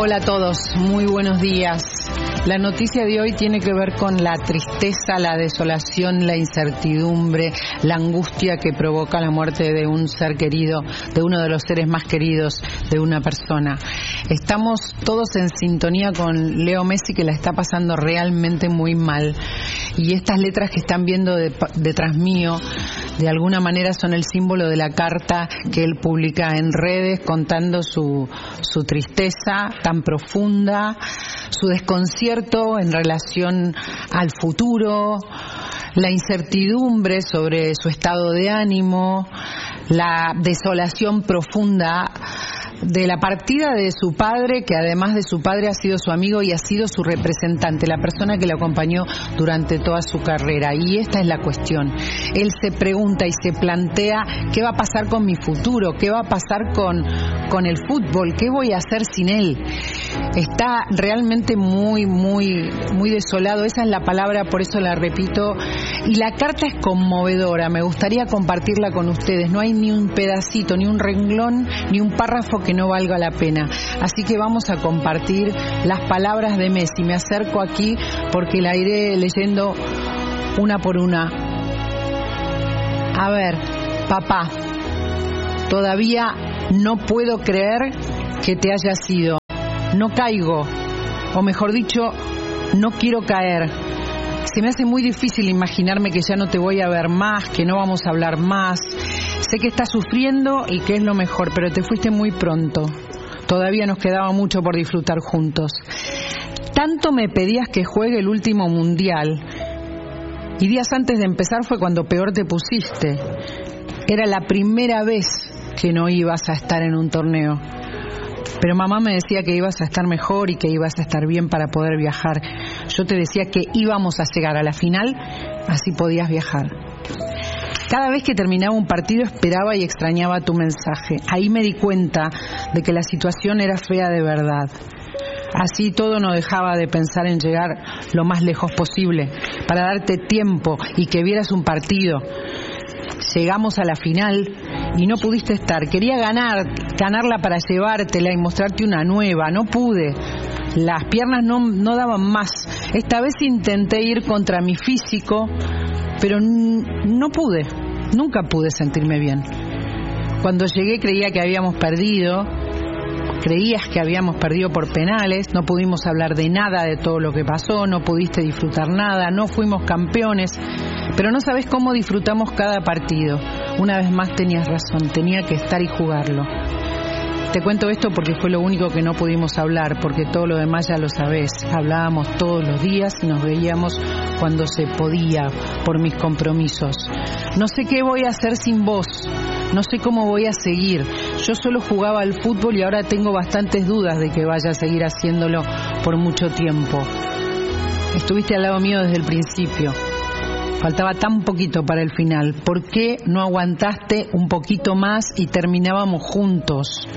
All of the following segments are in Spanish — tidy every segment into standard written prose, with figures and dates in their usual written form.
Hola a todos, muy buenos días. La noticia de hoy tiene que ver con la tristeza, la desolación, la incertidumbre, la angustia que provoca la muerte de un ser querido, de uno de los seres más queridos de una persona. Estamos todos en sintonía con Leo Messi, que la está pasando realmente muy mal. Y estas letras que están viendo detrás mío, de alguna manera son el símbolo de la carta que él publica en redes contando su tristeza tan profunda, su desconcierto en relación al futuro, la incertidumbre sobre su estado de ánimo, la desolación profunda de la partida de su padre, que además de su padre ha sido su amigo y ha sido su representante, la persona que lo acompañó durante toda su carrera. Y esta es la cuestión. Él se pregunta y se plantea: ¿qué va a pasar con mi futuro? ¿Qué va a pasar con el fútbol? ¿Qué voy a hacer sin él? Está realmente muy desolado. Esa es la palabra, por eso la repito. Y la carta es conmovedora. Me gustaría compartirla con ustedes. No hay ni un pedacito, ni un renglón, ni un párrafo que no valga la pena. Así que vamos a compartir las palabras de Messi. Me acerco aquí porque la iré leyendo una por una. A ver, papá, todavía no puedo creer que te hayas ido. No caigo, o mejor dicho, no quiero caer. Se me hace muy difícil imaginarme que ya no te voy a ver más, que no vamos a hablar más. Sé que estás sufriendo y que es lo mejor, pero te fuiste muy pronto. Todavía nos quedaba mucho por disfrutar juntos. Tanto me pedías que juegue el último mundial, y días antes de empezar fue cuando peor te pusiste. Era la primera vez que no ibas a estar en un torneo. Pero mamá me decía que ibas a estar mejor y que ibas a estar bien para poder viajar. Yo te decía que íbamos a llegar a la final, así podías viajar. Cada vez que terminaba un partido esperaba y extrañaba tu mensaje. Ahí me di cuenta de que la situación era fea de verdad. Así todo no dejaba de pensar en llegar lo más lejos posible, para darte tiempo y que vieras un partido. Llegamos a la final y no pudiste estar. Quería ganarla para llevártela y mostrarte una nueva. No pude. Las piernas no daban más. Esta vez intenté ir contra mi físico, pero no pude. Nunca pude sentirme bien. Cuando llegué creía que habíamos perdido. Creías que habíamos perdido por penales. No pudimos hablar de nada de todo lo que pasó. No pudiste disfrutar nada. No fuimos campeones. Pero no sabes cómo disfrutamos cada partido. Una vez más tenías razón, tenía que estar y jugarlo. Te cuento esto porque fue lo único que no pudimos hablar, porque todo lo demás ya lo sabés. Hablábamos todos los días y nos veíamos cuando se podía, por mis compromisos. No sé qué voy a hacer sin vos, no sé cómo voy a seguir. Yo solo jugaba al fútbol y ahora tengo bastantes dudas de que vaya a seguir haciéndolo por mucho tiempo. Estuviste al lado mío desde el principio. Faltaba tan poquito para el final. ¿Por qué no aguantaste un poquito más y terminábamos juntos?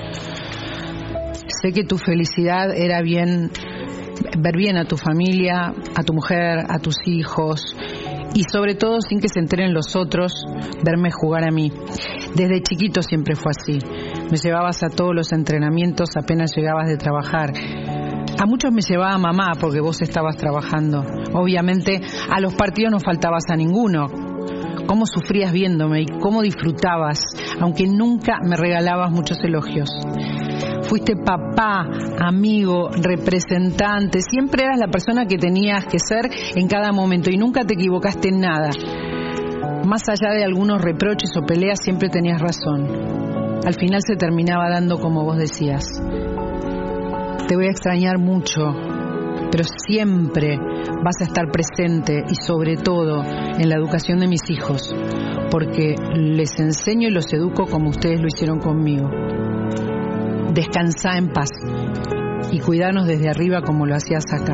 Sé que tu felicidad era ver bien a tu familia, a tu mujer, a tus hijos y sobre todo, sin que se enteren los otros, verme jugar a mí. Desde chiquito siempre fue así. Me llevabas a todos los entrenamientos apenas llegabas de trabajar. A muchos me llevaba mamá porque vos estabas trabajando. Obviamente a los partidos no faltabas a ninguno. Cómo sufrías viéndome y cómo disfrutabas, aunque nunca me regalabas muchos elogios. Fuiste papá, amigo, representante. Siempre eras la persona que tenías que ser en cada momento y nunca te equivocaste en nada. Más allá de algunos reproches o peleas, siempre tenías razón. Al final se terminaba dando como vos decías. Te voy a extrañar mucho, pero siempre vas a estar presente y sobre todo en la educación de mis hijos, porque les enseño y los educo como ustedes lo hicieron conmigo. Descansá en paz y cuidanos desde arriba como lo hacías acá.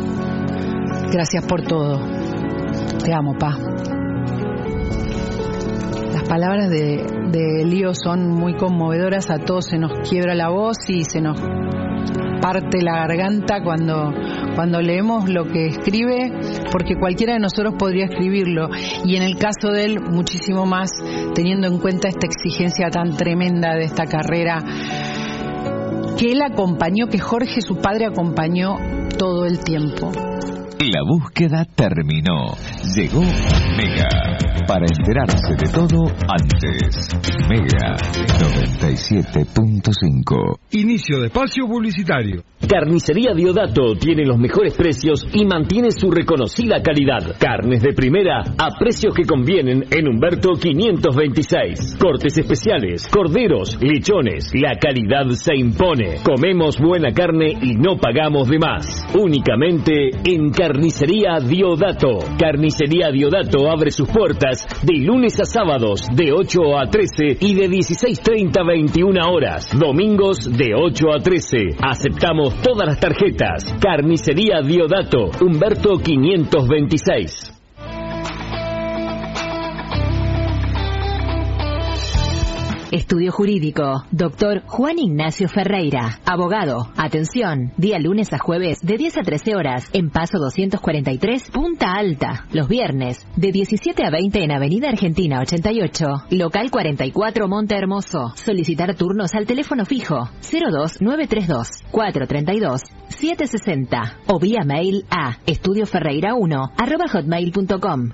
Gracias por todo. Te amo, pa. Las palabras de Lío son muy conmovedoras. A todos se nos quiebra la voz y se nos parte la garganta cuando leemos lo que escribe, porque cualquiera de nosotros podría escribirlo, y en el caso de él muchísimo más, teniendo en cuenta esta exigencia tan tremenda de esta carrera que él acompañó, que Jorge, su padre, acompañó todo el tiempo. La búsqueda terminó. Llegó Mega. Para enterarse de todo antes. Mega 97.5. Inicio de espacio publicitario. Carnicería Diodato tiene los mejores precios y mantiene su reconocida calidad. Carnes de primera a precios que convienen en Humberto 526. Cortes especiales, corderos, lechones. La calidad se impone. Comemos buena carne y no pagamos de más. Únicamente en Carnicería Diodato. Carnicería Diodato abre sus puertas de lunes a sábados de 8 a 13 y de 16:30 a 21 horas. Domingos de 8 a 13. Aceptamos todas las tarjetas. Carnicería Diodato, Humberto 526. Estudio Jurídico, Dr. Juan Ignacio Ferreira, abogado. Atención, día lunes a jueves de 10 a 13 horas en Paso 243, Punta Alta. Los viernes de 17 a 20 en Avenida Argentina 88, local 44 Monte Hermoso. Solicitar turnos al teléfono fijo 02932 432 760 o vía mail a estudioferreira1@hotmail.com.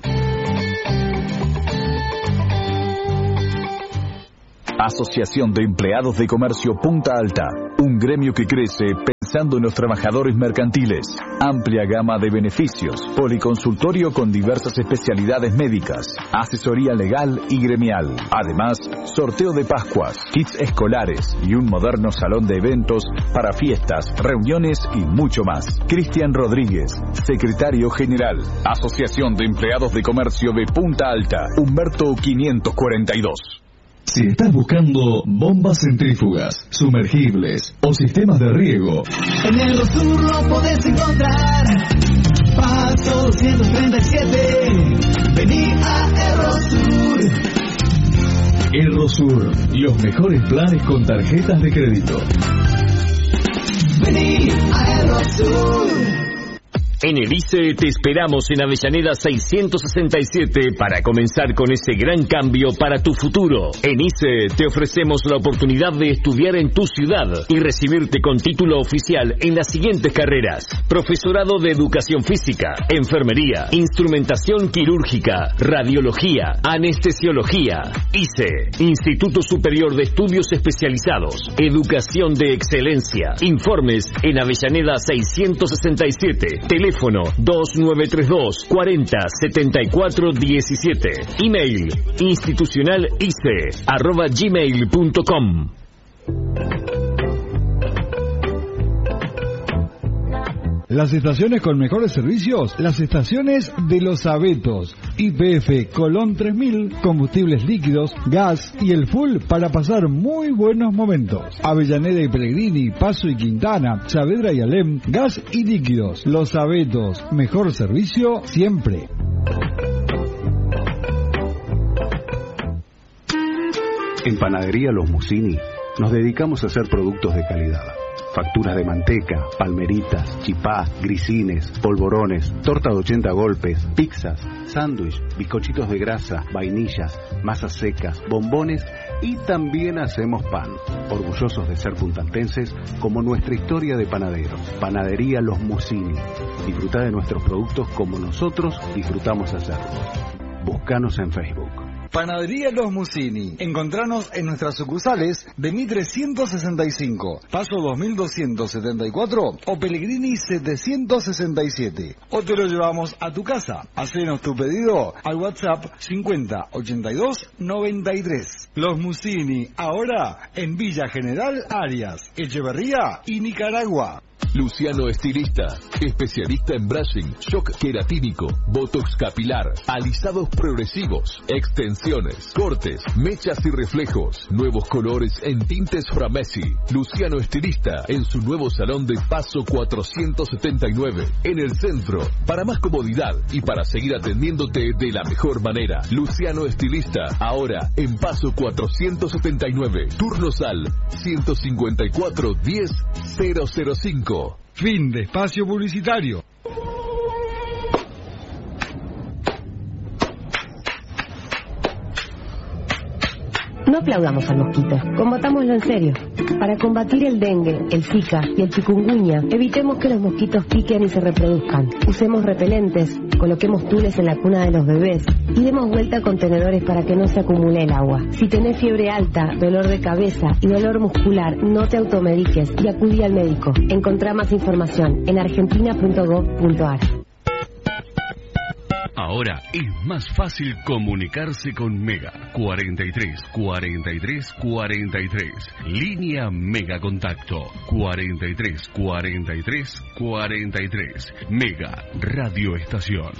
Asociación de Empleados de Comercio Punta Alta, un gremio que crece pensando en los trabajadores mercantiles. Amplia gama de beneficios, policonsultorio con diversas especialidades médicas, asesoría legal y gremial. Además, sorteo de Pascuas, kits escolares y un moderno salón de eventos para fiestas, reuniones y mucho más. Cristian Rodríguez, secretario general, Asociación de Empleados de Comercio de Punta Alta, Humberto 542. Si estás buscando bombas centrífugas, sumergibles o sistemas de riego, en el Rosur lo podés encontrar. Paso 237, vení a Errosur. Errosur, los mejores planes con tarjetas de crédito. Vení a Errosur. En el ICE te esperamos en Avellaneda 667 para comenzar con ese gran cambio para tu futuro. En ICE te ofrecemos la oportunidad de estudiar en tu ciudad y recibirte con título oficial en las siguientes carreras: profesorado de educación física, enfermería, instrumentación quirúrgica, radiología, anestesiología. ICE, Instituto Superior de Estudios Especializados, Educación de Excelencia. Informes en Avellaneda 667. Teléfono 2932 40 74 17. Email institucionalice@gmail.com. Las estaciones con mejores servicios, las estaciones de Los Abetos. YPF Colón 3000, combustibles líquidos, gas y el full para pasar muy buenos momentos. Avellaneda y Pellegrini, Paso y Quintana, Saavedra y Alem, gas y líquidos. Los Abetos, mejor servicio siempre. En Panadería Los Musini nos dedicamos a hacer productos de calidad. Facturas de manteca, palmeritas, chipá, grisines, polvorones, torta de 80 golpes, pizzas, sándwich, bizcochitos de grasa, vainillas, masas secas, bombones y también hacemos pan. Orgullosos de ser puntaltenses como nuestra historia de panaderos. Panadería Los Musini. Disfruta de nuestros productos como nosotros disfrutamos hacerlos. Búscanos en Facebook. Panadería Los Musini. Encontranos en nuestras sucursales de Mitre 165, Paso 2274 o Pellegrini 767. O te lo llevamos a tu casa. Hacenos tu pedido al WhatsApp 50 82 93. Los Musini, ahora en Villa General Arias, Echeverría y Nicaragua. Luciano Estilista, especialista en brushing, shock queratínico, botox capilar, alisados progresivos, extensiones, cortes, mechas y reflejos, nuevos colores en tintes Framesi. Luciano Estilista en su nuevo salón de Paso 479, en el centro. Para más comodidad y para seguir atendiéndote de la mejor manera, Luciano Estilista, ahora en Paso 479, turnos al 154 10 005. Fin de espacio publicitario. No aplaudamos al mosquito, combatámoslo en serio. Para combatir el dengue, el zika y el chikungunya, evitemos que los mosquitos piquen y se reproduzcan. Usemos repelentes, coloquemos tules en la cuna de los bebés y demos vuelta a contenedores para que no se acumule el agua. Si tenés fiebre alta, dolor de cabeza y dolor muscular, no te automediques y acudí al médico. Encontrá más información en argentina.gov.ar. Ahora es más fácil comunicarse con Mega. 43 43 43. Línea Mega Contacto. 43 43 43. Mega Radio Estación.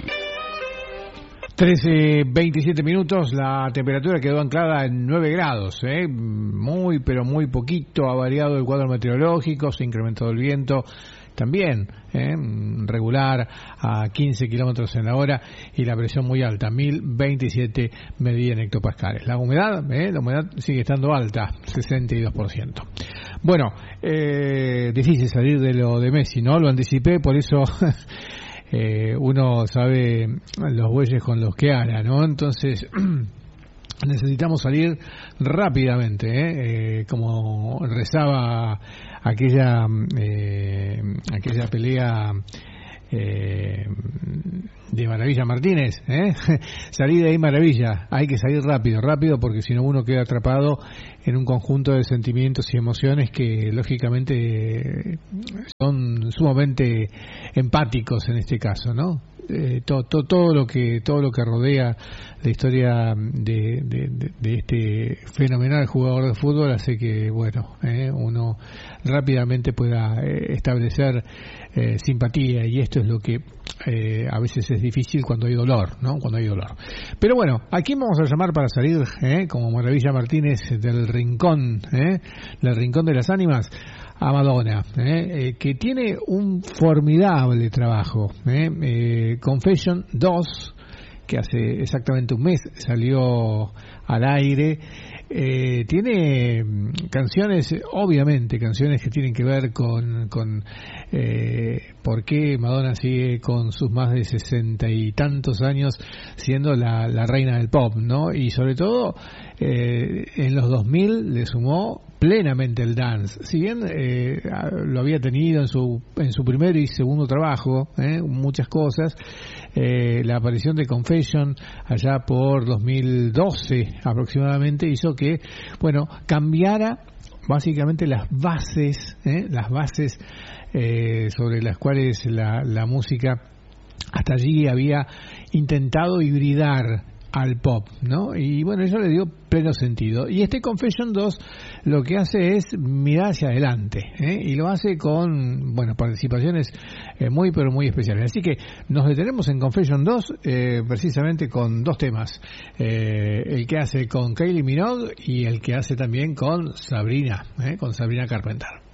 13:27 minutos, la temperatura quedó anclada en 9 grados, muy pero muy poquito ha variado el cuadro meteorológico, se ha incrementado el viento, también regular a 15 kilómetros en la hora y la presión muy alta, 1027 medidas en hectopascales. La humedad sigue estando alta, 62%. Bueno, difícil salir de lo de Messi, ¿no? Lo anticipé, por eso uno sabe los bueyes con los que ara, ¿no? Entonces necesitamos salir rápidamente, como rezaba aquella pelea de Maravilla Martínez, salir de ahí Maravilla, hay que salir rápido porque si no uno queda atrapado en un conjunto de sentimientos y emociones que lógicamente son sumamente empáticos en este caso, ¿no? Todo lo que rodea la historia de este fenomenal jugador de fútbol hace que uno rápidamente pueda establecer simpatía, y esto es lo que a veces es difícil cuando hay dolor, ¿no? Cuando hay dolor. Pero bueno, ¿a quién vamos a llamar para salir como Maravilla Martínez del rincón de las ánimas? A Madonna, que tiene un formidable trabajo, Confession 2, que hace exactamente un mes salió al aire. Tiene canciones que tienen que ver con por qué Madonna sigue con sus más de 60 y tantos años siendo la reina del pop, ¿no? Y sobre todo en los 2000 le sumó plenamente el dance, si bien lo había tenido en su primer y segundo trabajo, muchas cosas. La aparición de Confession allá por 2012 aproximadamente hizo que cambiara básicamente las bases sobre las cuales la música hasta allí había intentado hibridar al pop, ¿no? Y eso le dio pleno sentido. Y este Confession 2 lo que hace es mirar hacia adelante, y lo hace con, participaciones muy pero muy especiales. Así que nos detenemos en Confession 2 precisamente con dos temas, el que hace con Kylie Minogue y el que hace también con Sabrina Carpenter.